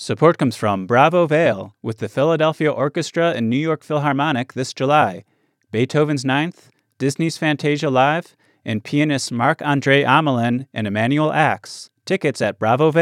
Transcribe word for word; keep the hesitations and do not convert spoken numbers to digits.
Support comes from Bravo Vale with the Philadelphia Orchestra and New York Philharmonic this July, Beethoven's Ninth, Disney's Fantasia Live, and pianists Marc-André Amelin and Emmanuel Ax. Tickets at bravo